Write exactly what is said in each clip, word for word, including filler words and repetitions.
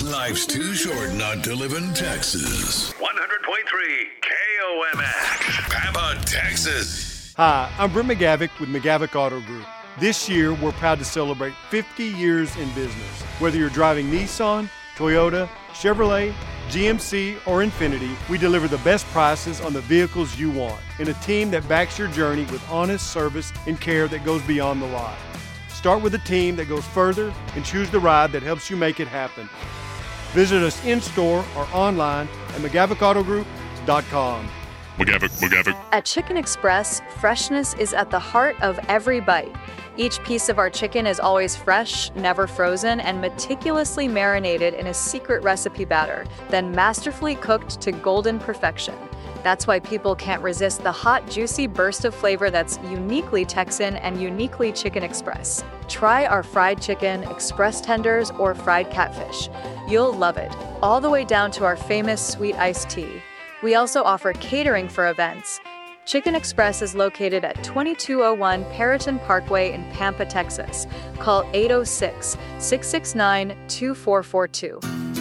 Life's too short not to live in Texas. one hundred point three K O M X, Pampa, Texas. Hi, I'm Brent McGavick with McGavick Auto Group. This year, we're proud to celebrate fifty years in business. Whether you're driving Nissan, Toyota, Chevrolet, G M C, or Infiniti, we deliver the best prices on the vehicles you want and a team that backs your journey with honest service and care that goes beyond the lot. Start with a team that goes further and choose the ride that helps you make it happen. Visit us in-store or online at McGavick Auto Group dot com. McGavick, McGavick. At Chicken Express, freshness is at the heart of every bite. Each piece of our chicken is always fresh, never frozen, and meticulously marinated in a secret recipe batter, then masterfully cooked to golden perfection. That's why people can't resist the hot, juicy burst of flavor that's uniquely Texan and uniquely Chicken Express. Try our fried chicken, express tenders, or fried catfish. You'll love it, all the way down to our famous sweet iced tea. We also offer catering for events. Chicken Express is located at twenty-two oh one Perriton Parkway in Pampa, Texas. Call eight oh six, six six nine, two four four two.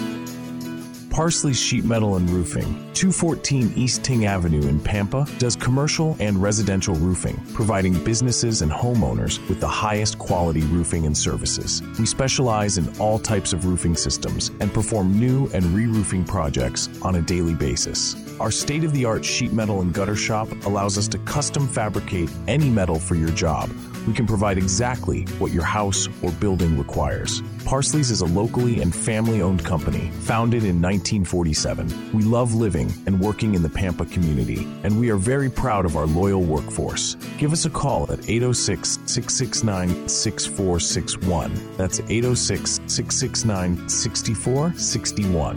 Parsley's Sheet Metal and Roofing, two fourteen East Ting Avenue in Pampa, does commercial and residential roofing, providing businesses and homeowners with the highest quality roofing and services. We specialize in all types of roofing systems and perform new and re-roofing projects on a daily basis. Our state-of-the-art sheet metal and gutter shop allows us to custom fabricate any metal for your job. We can provide exactly what your house or building requires. Parsley's is a locally and family-owned company founded in nineteen forty-seven. We love living and working in the Pampa community, and we are very proud of our loyal workforce. Give us a call at eight oh six, six six nine, six four six one. That's eight oh six, six six nine, six four six one.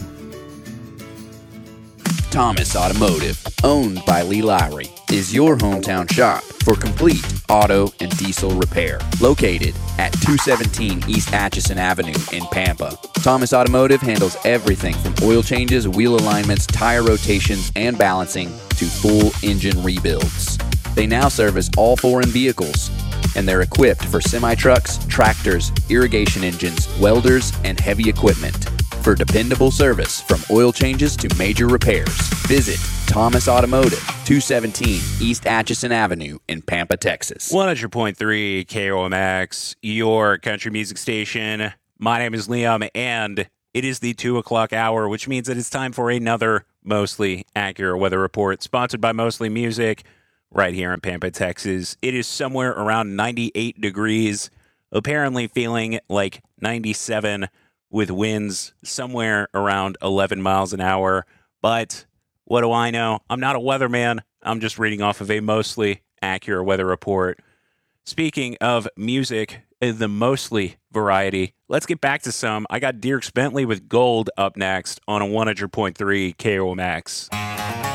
Thomas Automotive, owned by Lee Lowry, is your hometown shop for complete auto and diesel repair. Located at two seventeen East Atchison Avenue in Pampa, Thomas Automotive handles everything from oil changes, wheel alignments, tire rotations, and balancing to full engine rebuilds. They now service all foreign vehicles, and they're equipped for semi-trucks, tractors, irrigation engines, welders, and heavy equipment. For dependable service from oil changes to major repairs, visit Thomas Automotive, two seventeen East Atchison Avenue in Pampa, Texas. one hundred point three K O M X, your country music station. My name is Liam, and it is the two o'clock hour, which means that it's time for another Mostly Accurate Weather Report, sponsored by Mostly Music, right here in Pampa, Texas. It is somewhere around ninety-eight degrees, apparently feeling like ninety-seven, with winds somewhere around eleven miles an hour. But what do I know? I'm not a weatherman. I'm just reading off of a Mostly Accurate Weather Report. Speaking of music, the mostly variety, let's get back to some. I got Dierks Bentley with Gold up next on a one hundred point three K O M X.